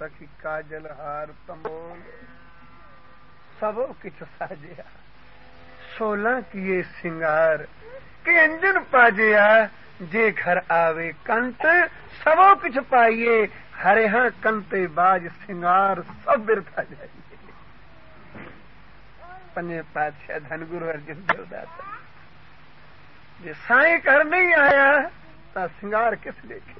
सखी काजल हार तमोल सबो किछ साजिया 16 किए सिंगार के अंजन पाजिया जे घर आवे कंत सबो किछ पाइए हरे हाँ कंते बाज सिंगार सब बिरथा जाइए। पंजे पातशाह धन गुरु अर्जन देवदाता जे साईं घर नहीं आया तो सिंगार किस लेखे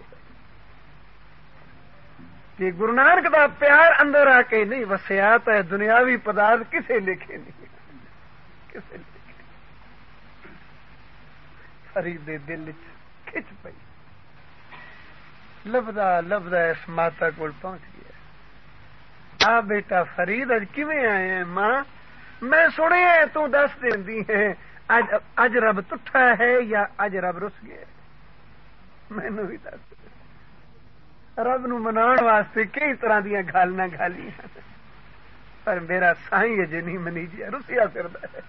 जे गुरु नानक दा प्यार अंदर आके नहीं वसिया तो दुनियावी पदार्थ किसे लेखे नहीं किसे लेखे। फरीद दे दिल खिंच पई लभदा लभदा इस माता कोल पहुंच गया। आ बेटा फरीद अज किवें आए हैं? मां मैं सुनिया तू दस देंदी है अज रब तुठा है या अज रब रुस गया? मैनू भी दस। रब नू मनाउण वास्ते कई तरह दीयां गालां गालियां पर मेरा साईं अजे नहीं मनी जिया रुसिया फिरदा है।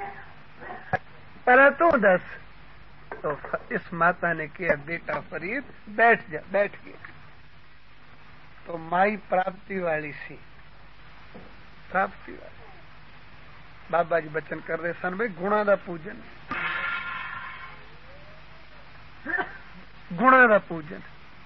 पर तू दस। तो इस माता ने कहा बेटा फरीद बैठ जा। बैठ गया तो माई प्राप्ति वाली सी प्राप्ति वाली बाबा जी बचन कर रहे सन भाई गुणा दा पूजन गुणा दा पूजन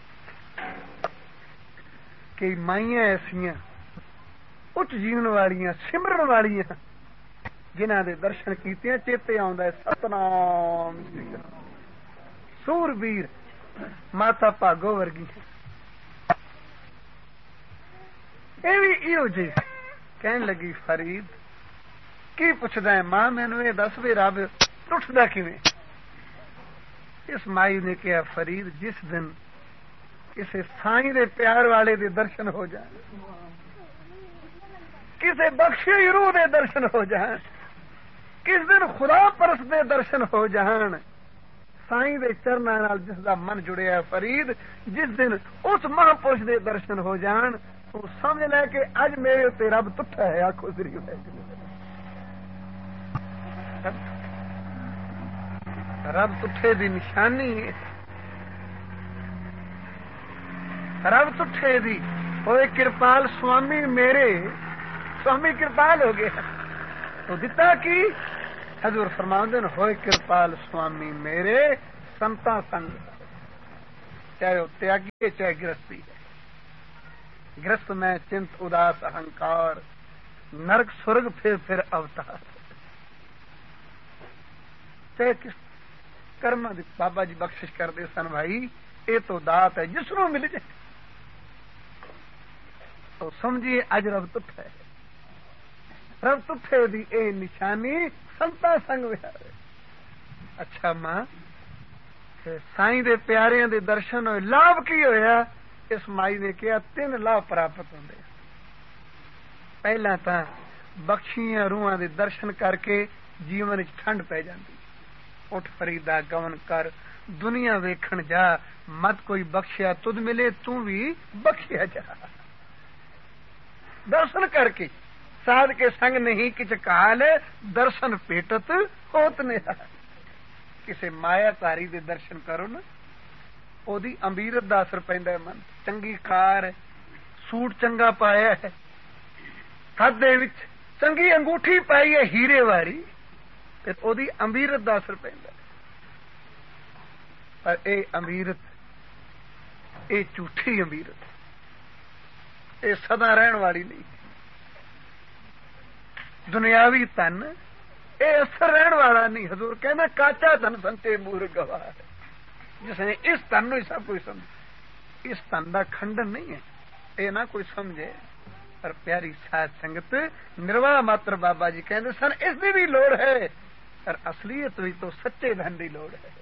कई माइयां ऐसियां उच्च जीवन वालियां सिमरन वालियां जिन्हां दे दर्शन कीते चेते आउंदा है सतनाम श्री राम सूरबीर माता भागो वर्गी ये भी इहो जी कहन लगी फरीद की पुछदा है मां मैनू ये दस भी रब टुटदा किवें? इस माई ने कहा फरीद जिस दिन किसी साईं दे प्यार वाले दे दर्शन हो जाए किसी बख्शे रूह दे दर्शन हो जाए किस दिन खुदा परस दे दर्शन हो जान साईं दे चरनां नाल जिसदा मन जुड़िया फरीद जिस दिन उस महापुरुष दे दर्शन हो जान तो समझ ले कि अज मेरे उत्ते रब तुठा है। आखो श्री रब तुठे दी निशानी रब तुठे दी होए कृपाल स्वामी मेरे स्वामी कृपाल हो गया तो दिता की हजूर फरमाते हैं होए कृपाल स्वामी मेरे संता संग चाहे वो त्यागी है चाहे गृहस्थी है। गृहस्थ में चिंत उदास अहंकार नरक स्वर्ग फिर अवतार चाहे किस कर्म बाबा जी बख्शिश कर दे सन भाई ये तो दात है जिसनों मिल जाए तो समझिए अज रब तुठा है। रब तुठे दी ए निशानी संता संग विहारे। अच्छा मां साईं दे प्यारियां दे दर्शन होए लाभ की होया? इस माई ने कहा 3 लाभ प्राप्त होंदे। पहला तां बख्शियां रूहां दे दर्शन करके जीवन च ठंड पै जांदी। उठ फरीदा गवन कर दुनिया वेखण जा मत कोई बख्शिया तुद मिले तू भी बख्शिया जा। दर्शन करके साध के संग नहीं किच काल दर्शन पेटत होत ने। किसे मायाकारी दे दर्शन करो ना ओदी अमीरत दा असर पैंदा है। मन चंगी कार सूट चंगा पाया है हथ दे विच चंगी अंगूठी पाई है हीरे वाली ते ओदी अमीरत दा असर पैंदा है। पर ए अमीरत ए झूठी अमीरत ए सदा रहन वाली नहीं। दुनियावी धन ये असर रहन वाला नहीं। हजूर कहना काचा धन संते मूर गवार जिसने इस धन ही सब कोई समझ इस धन का खंडन नहीं है ये ना कोई समझे। पर प्यारी साध संगत निर्वाह मात्र बाबा जी कहते सन इसकी भी लोड़ है पर असलीयत भी तो सच्चे धन की लोड़ है।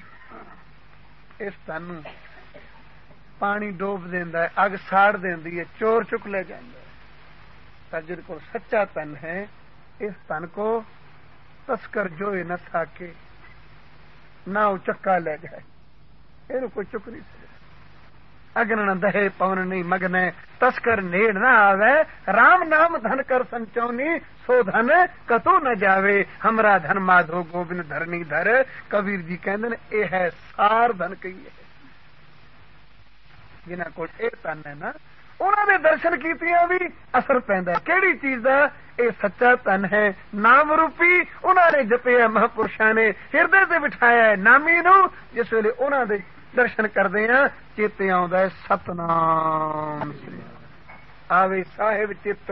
इस धन पानी डोब देंदा है अग साड़ देंदी है चोर चुक ले जाता है। पर जिन को सच्चा धन है इस धन को तस्कर जोए न सके ना चक्का ले जाए ये कोई चुक नहीं सकता। अगन न दहे पवन नहीं मगने तस्कर नेड़ न आवे राम नाम धन कर संचौनी सो धन कतो न जावे हमरा धन माधो गोबिंद धरनी धर। कबीर जी कहते ने है सार धन कही है जिन्हों को धन है ना انہوں نے درشن کیتیاں بھی اثر پیندا ہے. کیڑی چیز دا؟ اے سچا تن ہے نام روپی. انہوں نے جپیا مہاپرشاں نے ہردے سے بٹھایا ہے نامی نو. جس ویلے انہوں دے درشن کردے ہیں چیتے آوندا ہے ستنام سری آوے صاحب چت.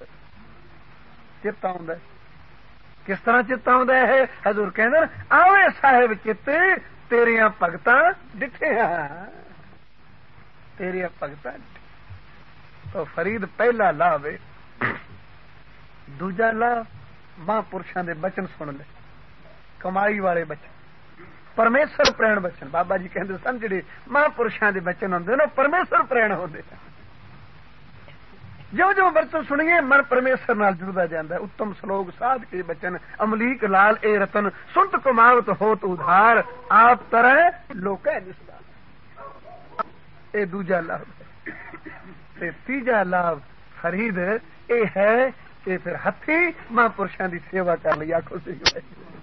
چت آوندا ہے. کس طرح چت آوندا ہے؟ حضور کہندے آوے صاحب چت تیریاں بھگتاں ڈٹھیاں. تیریاں بھگتاں تو فرید پہلا لابھ ہے. دوجا لابھ مہاپرشاں دے بچن سن لے. کمائی والے بچن پرمیشور پرین بچن. بابا جی کہندے سن جڑے مہاپرشاں دے بچن ہوندے نا پرمیشور پرین ہوندے. جو جو برتن سنیے من پرمیشور نال جڑدا جاندا ہے. اتم سلوک سادھ کے بچن املیک لال اے رتن سنت کماوت ہوت ادھار آپ طرح لوکے نسبت. اے دوجا لابھ. تے تیجا لابھ فرید اے ہے کہ پھر ہتھی مہاپرشاں دی سیوا کر لی. آخو سیوا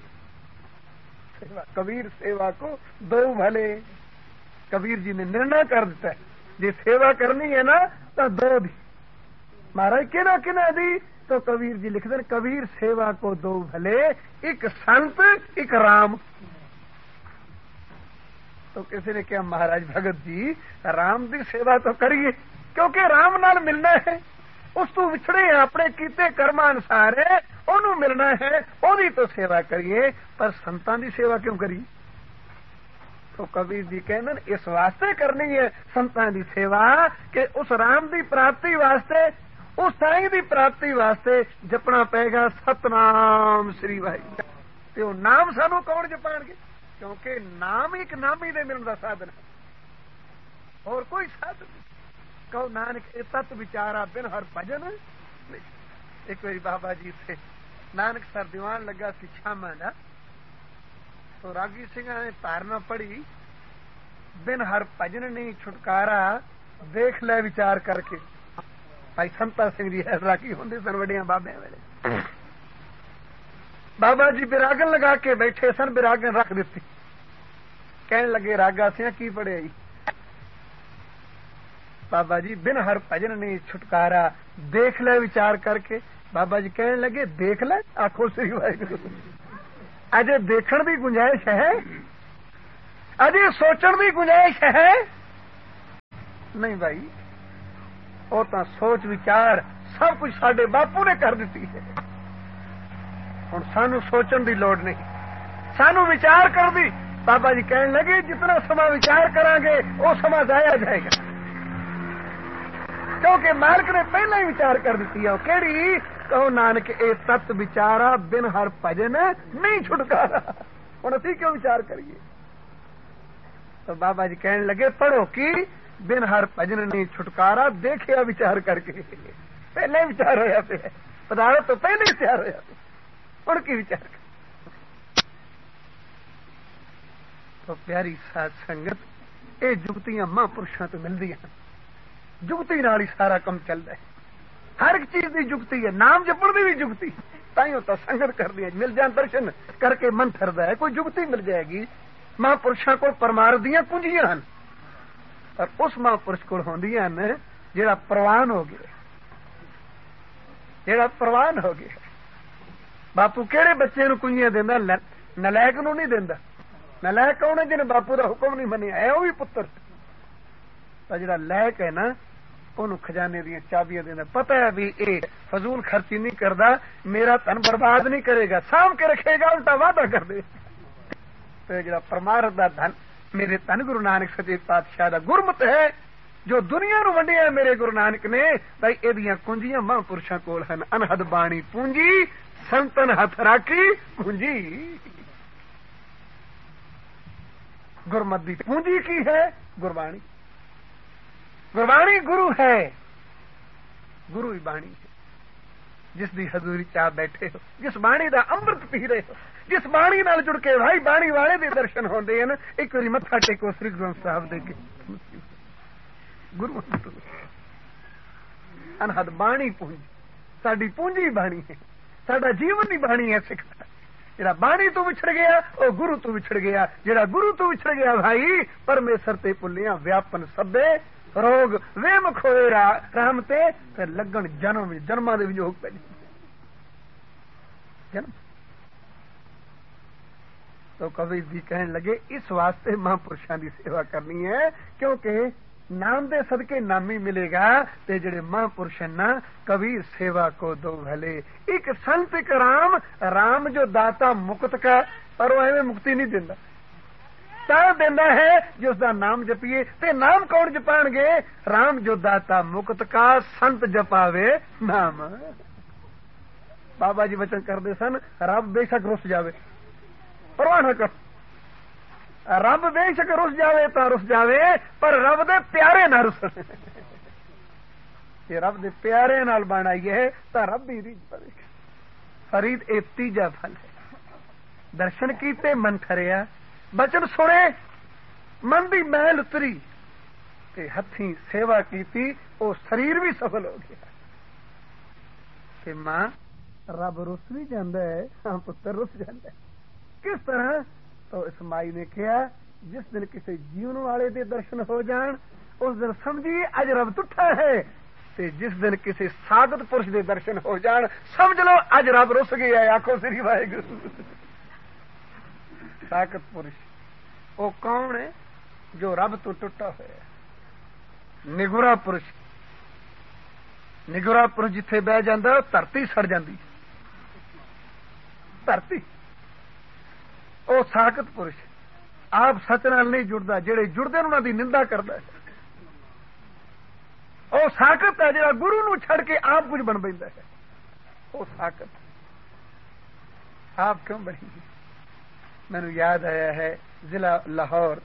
کبیر سیوا کو دو بھلے. کبیر جی نے نرنا کر دیتا ہے جی سیوا کرنی ہے نا تو دو دی. مہاراج کنا کنا دی تو کبیر جی لکھ دیں کبیر سیوا کو دو بھلے ایک سنت ایک رام. تو کسی نے کہا مہاراج بھگت جی رام دی سیوا تو کریے کیونکہ رام نال ملنا ہے. اس تو وچھڑے ہیں اپنے کیتے کرم انسار انہوں ملنا ہے. وہی تو سیوا کریے پر سنتاں دی سیوا کیوں کریے؟ تو کبیر جی کہندے اس واسطے کرنی ہے سنتاں دی سیوا کہ اس رام دی پراپتی واسطے اس سائیں دی پراپتی واسطے جپنا پے گا ستنام سری واحد. تے وہ نام سانو کون جپان گے؟ کیونکہ نام ایک نامی دے ملن دا سادن ہے اور کوئی سادن نہیں. کہو نانک اے تت بچارا بن ہر بھجن. ایک باری بابا جی سے نانک سر دیوان لگا سی شاما دا تو راگی سنگھا نے تارنا پڑی بن ہر بھجن نہیں چھٹکارا دیکھ لے وچار کر کے. بھائی سنتا سنگھ جی راگی ہوندے سن وڈیاں بابے ویلے. بابا جی براگن لگا کے بیٹھے سن. براگن رکھ دیتی. کہنے لگے راگا سیاں کی پڑے آئی؟ بابا جی بن ہر بھجن نہیں چھٹکارا دیکھ لے وچار کر کے. بابا جی کہنے لگے دیکھ لے. آخو سی واحگرو اجے دیکھن دی گنجائش ہے؟ اجے سوچن دی گنجائش ہے؟ نہیں بھائی وہ تو سوچ وچار سب کچھ سڈے باپو نے کر دیتی ہے. ہوں سانو سوچن دی لوڑ نہیں سانو وچار کر دی. بابا جی کہنے لگے جتنا سما وچار کریں گے وہ سما ضائع جائے گا کیونکہ مالک نے پہلے ہی وچار کر دیتی ہے. کیڑی؟ کہو نانک اے تت بچارا بن ہر بھجن نہیں چھٹکارا. ہوں اسی کیوں وچار کریے؟ تو بابا جی کہنے لگے پڑھو کی بن ہر بھجن نہیں چھٹکارا دیکھیا وچار کر کے. پہلے وچار ہوا پہ پدارو تو پہلے وچار ہوا پہ. ہوں کی وچار کر. تو پیاری ساتھ سنگت یہ جگتیاں مہاپرشاں تو ملدی ہیں. جگتی نال ہی سارا کم چلتا ہے. ہر ایک چیز کی جگتی ہے. نام جپن کی بھی جگتی تائیوں تو سنگت کر دی مل جان درشن کر کے من تھردا ہے. کوئی جگتی مل جائے گی. مہاپرشاں کو پرماردیاں کنجیاں ہیں اور اس مہاپرش کو ہوندیاں نے جڑا پروان ہو گیا. جڑا پروان ہو گیا. باپو کہڑے بچے نو کنجیاں دیندا؟ نلائک نو نہیں دیندا. نلائک کون ہے جن باپو دا حکم نہیں منیا ہے وہ بھی پتر. جڑا لائق ہے نا انہوں خزانے دیا چابیاں دینا. پتہ ہے بھی اے فضول خرچی نہیں کردا میرا تن برباد نہیں کرے گا سام کے رکھے گا الٹا وعدہ کر دے. تو جڑا پرمارد دا دھن میرے تن گرو نانک سچے پاتشاہ دا گرمت ہے جو دنیا نو ونڈیا ہے میرے گرو نانک نے. بھائی ایدیاں کنجیاں مہاپرشاں کول ہن. انہد بانی پونجی سنتن ہتھ راکھی پونجی. گرمت دی پونجی کی ہے؟ گربانی. گربانی گرو ہے. گرو ہی بانی ہے جس دی حضوری چاہ بیٹھے ہو جس بانی دا امرت پی رہے ہو جس بانی نال جڑ کے بھائی بانی والے دے درشن ہوندے ہیں. ایک باری متھا ٹیکو سری گرنتھ صاحب دے کے. گرو انہد بانی پونجی ساڈی پونجی بانی ہے. ساڈا جیون ہی بانی ہے. سکھ جڑا بانی تو وچھڑ گیا وہ گرو تو وچھڑ گیا. جڑا گرو تو وچھڑ گیا بھائی پرمیشر تے پلیاں ویاپن سبے روگ ویم کھوئے رحمتے پھر لگن جنماں دے وجوگ پہ جنم. تو کبھی بھی کہنے لگے اس واسطے مہا پرشاں دی سیوا کرنی ہے کیونکہ نام دے صدقے نامی ملے گا تے جڑے مہا پرش نا کبھی سیوا کو دو بھلے. ایک سنت ایک رام جو داتا مکت کا پر وہ ایویں مکتی نہیں دیندا تا دینا ہے جو اس دا نام جپیے تے نام کون جپان گے رام جو داتا مکت کا سنت جپاوے نام. بابا جی وچن کردے سن رب بے شک رس جاوے پرواہ نہ کر رب بے شک رس جاوے تا رس جاوے پر رب دے پیارے نہ رس یہ رب دے پیارے نال بنائیے ہے تا رب بھی ریج پڑے فرید اے تیجا پھل ہے. درشن کیتے من کھریا بچن سنے من دی محل اتری تے ہتھیں سیوا کیتی او شریر بھی سفل ہو گیا. کہ ماں رب رس بھی جاندا ہے ہاں پتر رس جاندا ہے. کس طرح تو اس مائی نے کہا جس دن کسی جیون والے دے درشن ہو جان اس دن سمجھی اج رب تٹھا ہے تے جس دن کسی ساگت پرش دے درشن ہو جان سمجھ لو اج رب رس گیا ہے. آخو سری واحگرو. ساگت پرش وہ کون ہے جو رب تو ٹوٹا ہوا ہے. نگورا پرش جتھے بہ جاندا دھرتی سڑ جاندی دھرتی. وہ ساکت پرش آپ سچ نال نہیں جڑتا جہے جڑتے انہوں دی نندا کرتا ہے. وہ ساکت ہے جہاں گرو نو چھڑ کے آپ کچھ بن پہ ہے. وہ ساکت آپ کیوں بنی. مینو یاد آیا ہے ضلع لاہور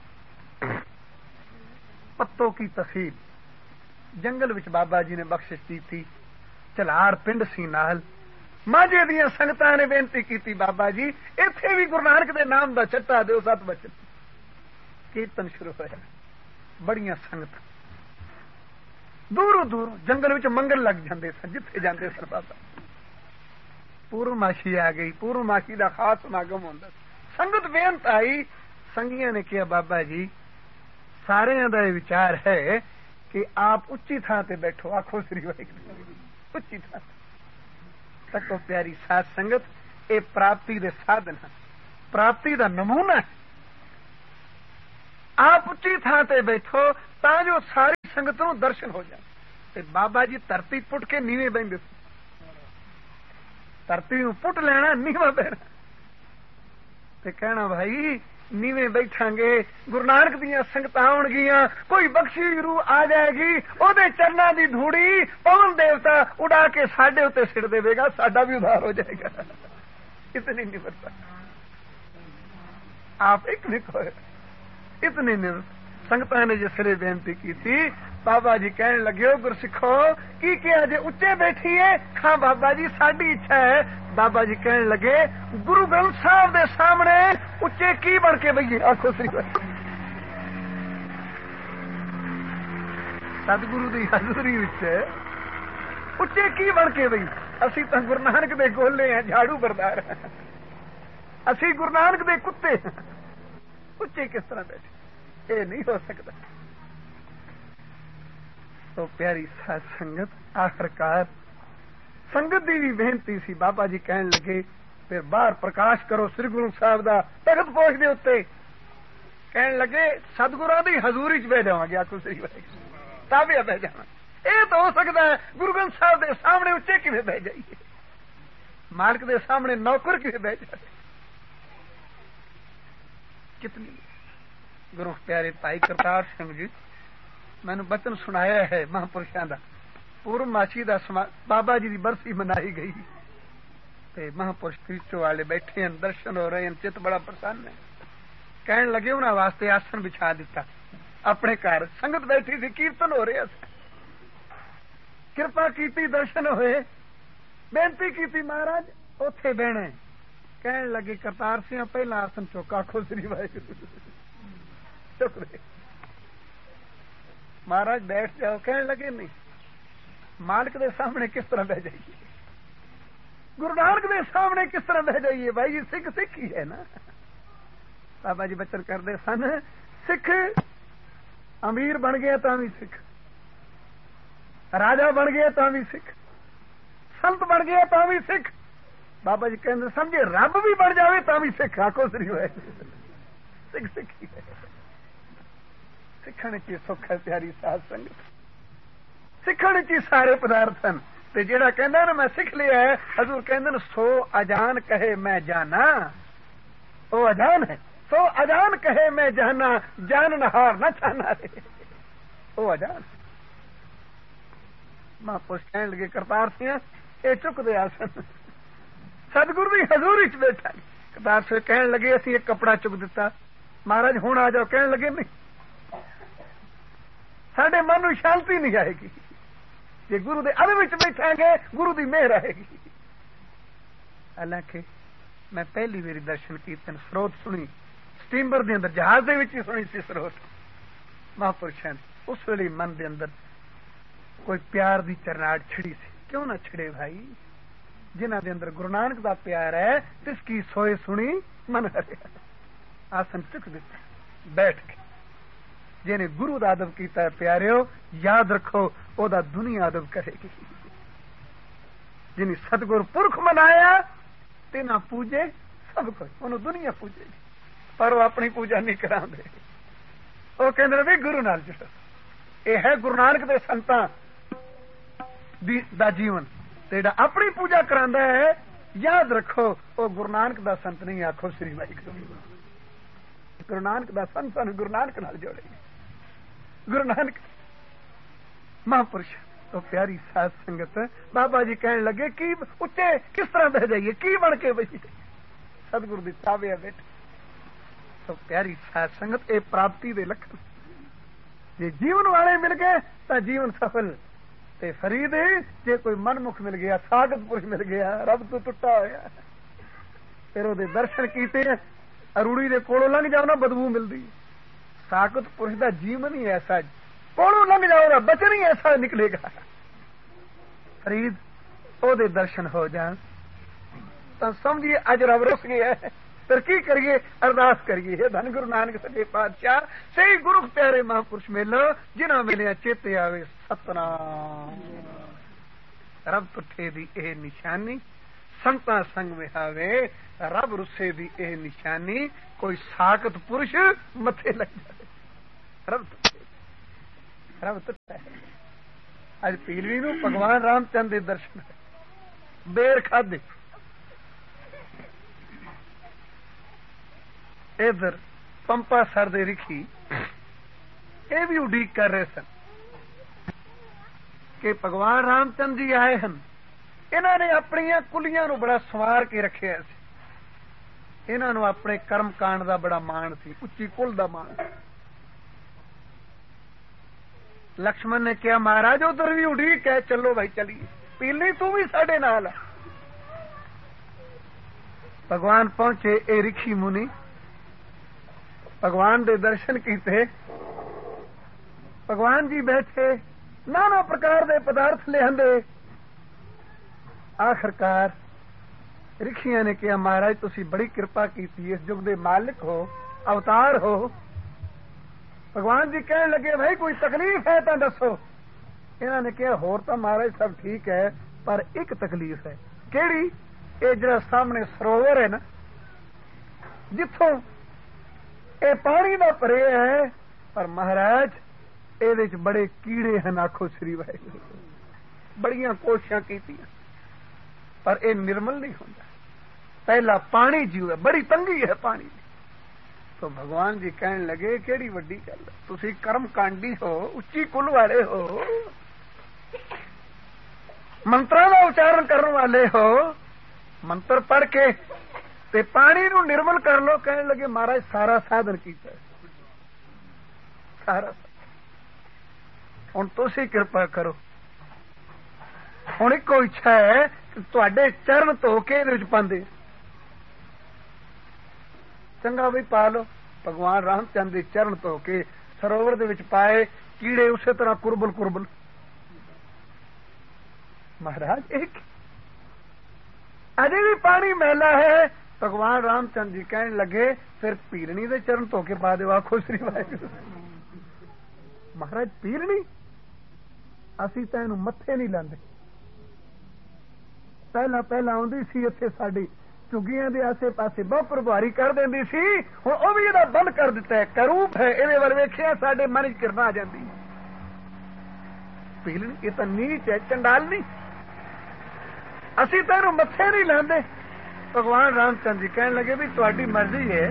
پتوں کی تحصیل جنگل وچ بابا جی نے بخشش کی تھی. چلار پنڈ سی نال ماجے دیا سنگتاں نے بےنتی کی بابا جی ایتھے بھی گرو نانک دے نام دا چٹا دیو 7 بچے. کیرتن شروع ہوا بڑیاں سنگت دوروں دور جنگل وچ منگل لگ جاندے سن جتھے جاندے سن. بابا پورماشی آ گئی. پورماشی دا خاص سماگم ہوندا سنگت بےنت آئی. سنگیاں نے کہا بابا جی سارے دا وچار ہے کہ آپ اچھی تھان تے بیٹھو. آخو سری واحگرو اچھی تھان تکو پیاری ساتھ سنگت اے پراپتی دے سادن ہے پراپتی دا نمونہ ہے. آپ اچھی تھان تے بیٹھو تا جو ساری سنگت نو درشن ہو جائے. تے بابا جی دھرتی پٹ کے نیویں بہندے دھرتی نو پٹ لینا نیواں بہنا تے کہنا بھائی نیویں بیٹھاں گے گرو نانک دیاں سنگتاں آن گیاں کوئی بخشی روح آ جائے گی او دے چرناں دی دھوڑی پون دیوتا اڑا کے ساڈے اوتے سٹ دے گا ساڈا بھی ادھار ہو جائے گا. اتنی نہیں برتا آپ ایک نہیں کوئے اتنی نہیں. سنگتاں نے جسرے بےنتی کی تھی بابا جی کہنے لگے ہو گر سکھو کی کیا جے اچے بیٹھیے. ہاں بابا جی ساڈی اچھا ہے. بابا جی کہنے لگے گرو گرنتھ صاحب دے سامنے اچے کی بن کے بھئیے. آخو سی ستگرو دی حضوری اچے کی بن کے بھئی. اسی تو گرو نانک دے گولے ہیں جھاڑو بردار ہیں. اسی گرو نانک دے کتے ہیں. اچے کس طرح بیٹھے یہ نہیں ہو سکتا. تو پیاری ساتھ سنگت آخرکار سنگت دی بھی بےنتی سی. بابا جی کہنے لگے پھر باہر پرکاش کرو سری گرو صاحب دا تخت پوش دے اتنے. کہنے لگے سدگرو دی حضوری چ بہ جاواں گے. آخو سری واحگرو تابع بہ جاواں. یہ تو ہو سکتا ہے گرو گرنتھ صاحب دے سامنے اچے کیویں بہ جائیے مالک دے سامنے نوکر کیویں بہ جائے. کتنی گرو پیارے بھائی کرتار سنگھ جی میں نے بچن سنایا ہے مہاپرشاں دا. پورماشی دا بابا جی دی برسی منائی گئی تے مہاپرش تیچو والے بیٹھے ہیں درشن ہو رہے ہیں چت بڑا پرسن ہے. کہنے لگے انہاں واسطے آسن بچھا دیتا اپنے گھر. سنگت بیٹھی تھی کیرتن ہو رہا سی. کرپا کیتی درشن ہوئے بےنتی کیتی مہاراج اوتھے بہنے. کہنے لگے کرتار سیاں پہلا آسن چوکا. آخو سری واحگرو چک رہے مہاراج بیٹھ جاؤ. کہنے لگے نہیں مالک دے سامنے کس طرح بہ جائیے گرو نانک دے سامنے کس طرح بہ جائیے. بھائی سکھ سکھ ہی ہے نا. بابا جی بچن کرتے سن سکھ امیر بن گیا تا بھی سکھ راجا بن گیا تو بھی سکھ، سنت بن گیا تو بھی سکھ، بابا جی کہتے سمجھے رب بھی بن جائے تو بھی سکھ، آخو سری ہوئے سکھ سکھی ہے، سکھن کی سکھ ہے پیاری ساتھ سنگت، سکھن کی سارے پدارتھ ہیں، تے جیڑا کہندا نا میں سکھ لیا ہے، حضور کہندے سو اجان کہے میں جانا، او اجان ہے، سو اجان کہے میں جانا، جان نہار نہ چھانا رے، او اجان ماں پوچھ کہنے لگے کرتار سیاں اے چک دے آسن، سدگرو بھی حضور وچ بیٹھا، کرتار سے کہنے لگے اسی ایک کپڑا چک دیتا، مہاراج ہوں آ جاؤ، کہنے لگے نہیں ساڈے من نو شانتی نہیں آئے گی، جی گرو دے ادب وچ بیٹھیں گے گرو دی مہر آئے گی۔ حالانکہ میں پہلی میری درشن کیرتن سروت سنی سٹیمبر دے اندر، جہاز دے وچ ہی سنی سی سروت مہاپرشاں، اس ویلے من دے اندر کوئی پیار دی چرناڑ چھڑی سی، کیوں نہ چھڑے بھائی، جنہ دے اندر گرو نانک دا پیار ہے تس کی سوئے سنی من ہرے، آسن چک دیتا بیٹھ کے، جنہیں گرو دا ادب کیتا ہے پیاریو یاد رکھو او دا دنیا ادب کرے گی، جنہیں ستگور پرخ منایا تینا پوجے سب کوئی، انہوں دنیا پوجے گی پر وہ اپنی پوجا نہیں کرا دے، وہ کہندے بھی گرو نال جڑو، یہ ہے گرو نانک دے سنتاں دا جیون، جیڑا اپنی پوجا کراندا ہے یاد رکھو وہ گرو نانک دا سنت نہیں، آخو سری بھائی گرو نانک دا سنت سانو گرو نانک نال جوڑے گی، گرو نانک مہاپرش تو پیاری ساتھ سنگت، بابا جی کہنے لگے کی اچے کس طرح بہ جائیے، کی بن کے بھائی سدگرو دی تابع بیٹھے، تو پیاری ساتھ سنگت اے پراپتی دے لکھن، جی جیون والے مل گئے تو جیون سفل، تے فرید جے کوئی من مکھ مل گیا، ساگت پرش مل گیا، رب تو ٹٹا ہوا، پھر وہ درشن کیتے اروڑی دے کولوں لنگ جاؤ نا بدبو ملتی، ساگت پرش دا جیون ہی ایسا، کولوں لنگ جاؤ گا بچن ہی ایسا نکلے گا، فرید او دے درشن ہو جان تو سمجھیے اج رب رس گیا ہے، پھر کی کریے ارداس کریے، دھن گرو نانک سچے پادشاہ صحیح گرو پیارے مہاپرش ملو، جنہاں ملیا چیتے آوے ستنام، رب تٹھے دی اے نشانی، سنتا سنگ میں آوے رب رسے دی اے نشانی، کوئی ساکت پرش متھے لگ جائے، رب تٹھے، رب تٹھا ہے۔ اج پیلوی نو بھگوان رام چند دے درشن ہے، بیر کھادے، ادھر پمپا سر دے رکھی یہ بھی اڈیق کر رہے سن کہ بھگوان رام چند جی آئے ہیں، انہوں نے اپنی کلیاں نو بڑا سوار کے رکھے سی، انہوں نے اپنے کرم کانڈ دا بڑا مان سی، اچھی کل دا مان، لکشمن نے کیا مہاراج ادھر بھی اڈیق ہے، چلو بھائی چلیے، پیلنی تو بھی ساڈے نال، بھگوان پہنچے، اے رکھی منی بھگوان دے درشن کیتے، بھگوان جی بیٹھے نانا پرکار دے پدارتھ لے آندے، آخرکار رکھیاں نے کیا مہاراج تسی بڑی کرپا کیتی، اس جگ دے مالک ہو، اوتار ہو، بھگوان جی کہنے لگے بھائی کوئی تکلیف ہے تو دسو، انہوں نے کہا ہور تو مہاراج سب ٹھیک ہے پر ایک تکلیف ہے، کیڑی؟ اے جڑا سامنے سروور ہے نا جتوں اے پانی دا پرے ہے، پر مہاراج اے بڑے کیڑے ہیں، آخو سری واحگرو، بڑیاں کوششاں کیتیاں پر اے نرمل نہیں ہوتا، پہلا پانی جیو ہے، بڑی تنگی ہے پانی دی، تو بھگوان جی کہنے لگے کیڑی وڈی گل، تسی کرم کانڈی ہو، اچھی کل والے ہو، منتراں دا اچارن کرن والے ہو، منتر پڑھ کے تے پانی نو نرمل کر لو، کہنے لگے مہاراج سارا سادھن کیتا ہے، سارا ہن تسی کرپا کرو، ہن ایک اچھا ہے کہ تواڈے چرن دھو کے ادھر پاندے چنگا بھی پا لو، بھگوان رام چند دے چرن دھو کے سروور دے وچ پائے، کیڑے اسی طرح کربل کربل، مہاراج ایک اجے بھی پانی میلا ہے، بھگوان رام چند جی کہنے لگے پھر پیرنی دے چرن دھو کے پا دو، آخو سری واحگرو، مہاراج پیرنی اسی تو اینو متھے نہیں لاندے. پہلا آندی سی اتنے ساڈی چگیاں دے آسے پاسے بہت پرباری کر دینی سی. ہوں وہ بھی یہ بند کر دیتا ہے. کروپ ہے یہ ول ویکھیا ساڈے من کرنا آ جاندی. پیلنی یہ تو نیچ ہے, چنڈال نہیں. اسی تو اینو متھے نہیں لاندے. بھگوان رام چند جی کہنے لگے بھی تہاڈی مرضی ہے,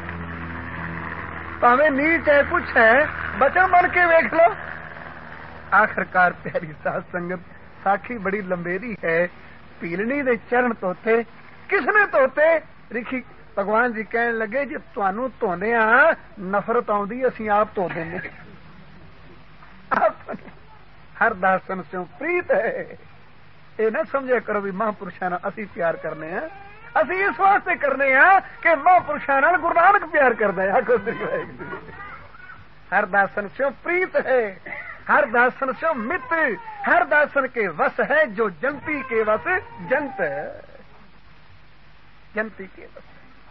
پاویں نیچ ہے کچھ ہے, بچا بن کے ویکھ لو. آخرکار پیاری ساتھ سنگت ساکھی بڑی لمبیری ہے. پیلنی دے چرن توتے کس نے توتے رکھی. بھگوان جی کہنے لگے جی تانوں دھونے نفرت آؤندی اسی آپ دھو دیں. ہر داسن سے پریت ہے. یہ نہ سمجھا کرو بھی مہاپرشاں نال اسی پیار کرنے ہیں. اسی اس واسطے کرنے ہیں کہ مہاپرشاں نال گرو نانک پیار کردا ہے. ہر داسن سے پریت ہے, ہر داسن سے مت, ہر داسن کے وس ہے جو جنتی کے وس جنت ہے. جنتی کے وس.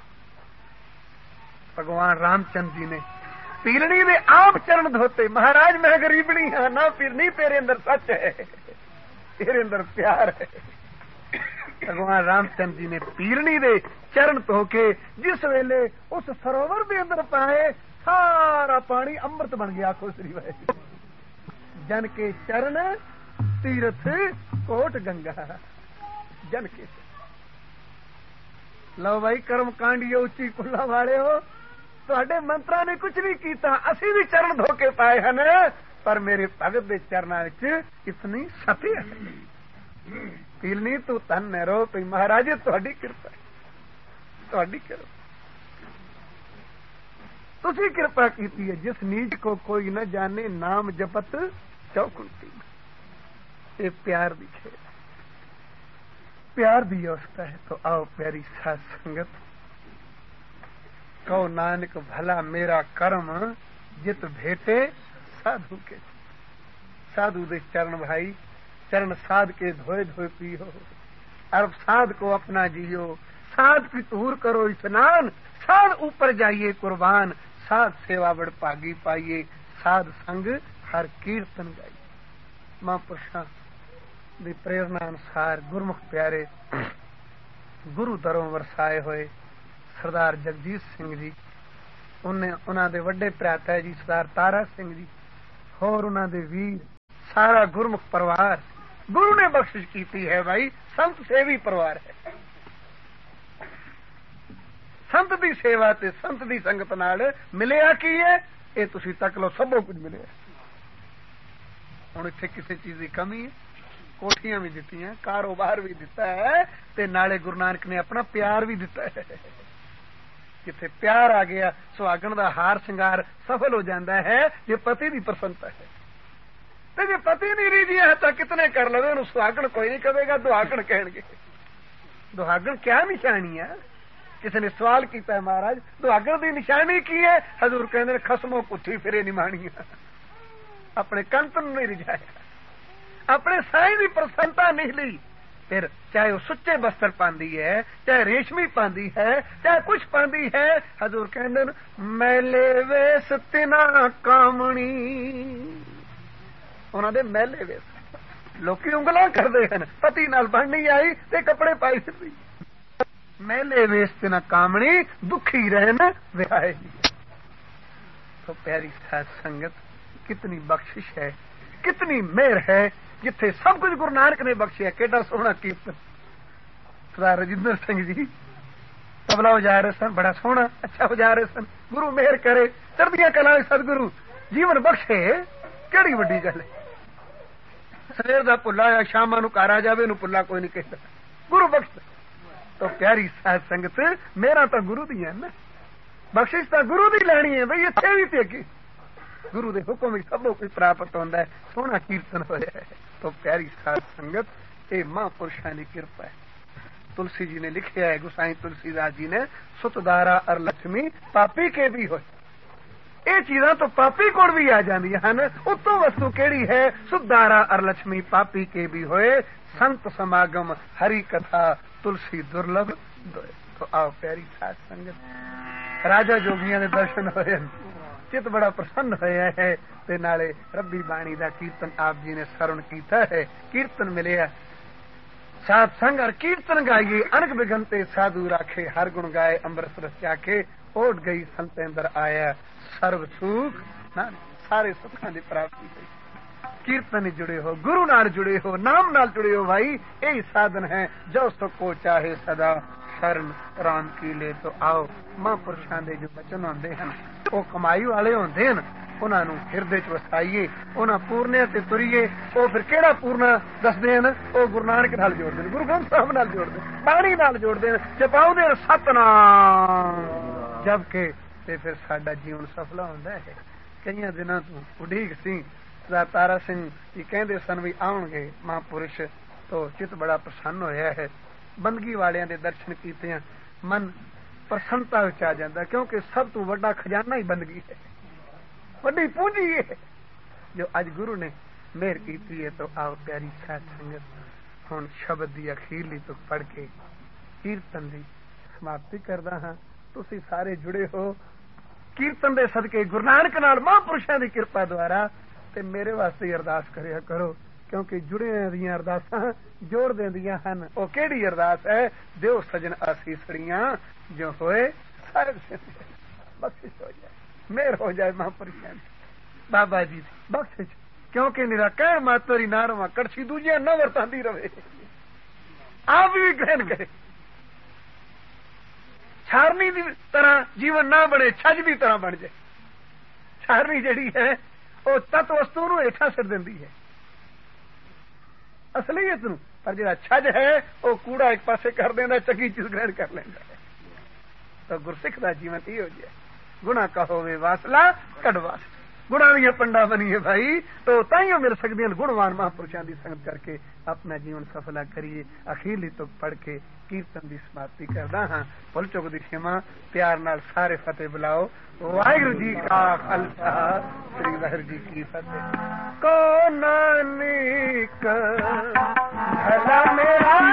بھگوان رام چند جی نے پیلنی دے آپ چرن دھوتے. مہاراج میں غریبنی ہاں نہ پیلنی, تیرے اندر سچ ہے, تیرے اندر پیار ہے. بھگوان رام چند جی نے پیلنی دے چرن دھو کے جس ویلے اس سروور دے اندر پائے سارا پانی امرت بن گیا. آخو سری واحد جن کے چرن تیرتھ کوٹ گنگا. جن کے لو بھائی کرم کانڈی اچھی کلا والے ہو, تھوڑے منترا نے کچھ نہیں کیتا, اسی بھی چرن دھو کے پائے ہیں. پر میرے بھگت دے چرنا اتنی ستی ہے. پیلنی تو تن نہ رو پی مہاراج تہاڈی کرپا, تہاڈی کرپا, تسی کرپا کیتی ہے. جس نیچ کو کوئی نہ جانے نام جپت چوکنتی. یہ پیار دی کھیل, پیار دی اوستا ہے. تو آؤ پیاری ساتھ سنگت کہو نانک بھلا میرا کرم جت بھیٹے سادھو کے. سادھو دے چرن بھائی, چرن سادھ کے دھوئے دھوئے پیو. ارب سادھ کو اپنا جیو, سادھ کی طہور کرو اسنان, سادھ اوپر جائیے قربان, سادھ سیوا بڑ پاگی پائیے, سادھ سنگ ہر کیرتن گائیے. ماں پرشاں دی پریرنا انسار گرمخ پیارے گرو دروں ورسائے ہوئے سردار جگجیت سنگھ جی, انہاں دے وڈے پراتا جی سردار تارا سنگھ جی, اور انہاں دے ویر سارا گرمخ پروار گرو نے بخشش کیتی ہے. بھائی سنت سیوی پروار ہے. سنت دی سیوا تے سنت دی سنگت نال ملیا کی ہے, یہ تسی تک لو سبو کچھ ملیا. ہوں اتنے کسی چیز کی کمی ہے. کوٹھیاں بھی دیتی ہیں, کاروبار بھی دیتا ہے, تے نالے گرو نانک نے اپنا پیار بھی دیتا ہے. جتھے پیار آ گیا سہاگن دا ہار سنگار سفل ہو جاتا ہے. یہ پتی دی پرسنتا ہے. تے جی پتی نہیں ریجی ہے تو کتنے کر لو, انہوں سہاگن کوئی نہیں کہے گا, دہاگن کہیں گے. دہاگن کیا نشانی ہے؟ کسی نے سوال کیتا ہے مہاراج دہاگن دی نشانی کی ہے؟ حضور کہندے خسموں پٹھی پھرے نمانی. اپنے کنتن نہیں رجایا, اپنے سائیں دی پرسنتا نہیں لی. پھر چاہے وہ سچے بستر پاندی ہے, چاہے ریشمی پاندی ہے, چاہے کچھ پاندی ہے, حضور کہندے میلے ویس تنا کامنی. انہوں نے میلے ویس لوکی انگلاں کردے ہیں, پتی نال بن نہیں آئی تے کپڑے پائی پھردی. میلے ویس تنا کامنی دکھی رہن وہائے. تو پیاری ساتھ سنگت کتنی بخشش ہے, کتنی مہر ہے, جتھے سب کچھ گرو نانک نے بخشیا. کیڈا سونا کیرتن سردار رجندر سنگھ جی تبلا بجا رہے سن, بڑا سونا اچھا بجا رہے سن. گرو مہر کرے, چڑھدیاں کلاں سدگرو جیون بخشے, کیڑی وڈی گل ہے. سویر دا پلا یا شام نو گھر آ جائے نو پلا کوئی نہیں کہتا, گرو بخش. تو پیاری ساتھ سنگت میرا تو گرو دی ہے نا, بخشش تو گرو دی لینی ہے. بھائی اتنے بھی تے گرو دے حکم سب کچھ پراپت ہوتا ہے, سونا کیرتن ہوا ہے. تو پیاری ساتھ سنگت یہ ماں پرشاں دی کرپا ہے. تلسی جی نے لکھیا ہے, گسائیں تلسی داس جی نے, ست دارا ار لکشمی پاپی کے بھی ہوئے. یہ چیزاں تو پاپی کو بھی آ جاندی ہیں. اتوں وستو کیڑی ہے؟ ست دارا ار لکشمی پاپی کے بھی ہوئے, سنت سماگم ہری کتھا تلسی درلبھ دوئے. تو آؤ پیاری ساتھ سنگت راجا جوگیاں دے درشن ہوئے, چت بڑا پرسن ہویا ہے تے نالے ربی بانی دا کیرتن آپ جی نے سرن کیتا ہے. کیرتن ملیا ساتھ سنگ اور کیرتن گائیے انک بگنتے سادھو راکھے ہر گن گائے امرت رس چاکے اوٹ گئی سنت اندر آیا سرو سوکھ سارے سکھاں دی پراپتی ہوئی. کیرتن جڑے ہو گرو نال جڑے ہو نام نال جڑے ہو بھائی یہی سادھن ہے جو سب کو چاہے سدا شرن رام کی لے تو آؤ. ماں پرشاں دے جو بچن ہوندے ہیں وہ کمائی والے ہوندے ہیں انہاں نوں ہردے چ وسائیے انہاں پورنے تے تریے. وہ پھر کیڑا پورنا دسدے ہیں وہ گرو نانک نال جوڑ دین گرو گرنتھ صاحب نال جوڑ دین پانی نال جوڑ دین جپاؤ دین ستنام جبکہ تے پھر ساڈا جیون سفلا ہوندا ہے. کئی دنوں تو اڈیگ سی تارا سنگھ جی کہندے سن بھی آؤ گے ماں پرش تو چت بڑا پرسن ہویا ہے. بندگی والوں دے درشن کیتے ہیں من پرسنتا وچ آ جاندا کیونکہ سب تو بڑا خزانہ ہی بندگی ہے بڑی پونجی ہے جو اج گرو نے مہر کیتی ہے. تو آؤ پیاری ساتھ سنگت ہن شبد دی اخیرلی تو پڑھ کے کیرتن دی سماپتی کردا ہاں. تسی سارے جڑے ہو کیرتن دے صدقے گرو نانک نال ماں پرشاں دی کرپا دوارا تے میرے واسطے ارداس کریا کرو کیونکہ جڑے دیاں ارداساں جوڑ دیندیاں ہن. او کیڑی ارداس ہے دیو سجن آسیسڑیاں جو ہوئے سارے بخشش ہو جائے مہر ہو جائے ماں پرشاں بابا جی بخشش کیونکہ میرا کہن ماتری نہ رواں کڑچھی دوجیاں نہ ورتاندی رہے آپ بھی گرہن کرے چھارنی دی طرح جیون نہ بنے چھج دی طرح بن جائے. چھارنی جڑی ہے وہ تت وستو نو ہیٹھا سٹ دیندی ہے اصلیت نو پر جڑا چھج ہے وہ کوڑا ایک پاسے کر دینا چنگی چیز گرہن کر لینا ہے. تو گرسکھ دا جیون یہ ہو جائے گناہ کا ہوے واسلا کڈوا گنا دیا پنڈا بنیے بھائی تو تائیوں مل سکتی ہیں. گنوان مہاپرشاں دی سنگت کر کے اپنا جیون سفلا کریے. اخیرلی تو پڑھ کے کیرتن دی سماپتی کردا ہاں. بھول چک دی کھما پیار نال سارے فتح بلاؤ. واحگرو جی کا خالصہ سری واحگرو جی کی فتح. کو نانک بھلا میرا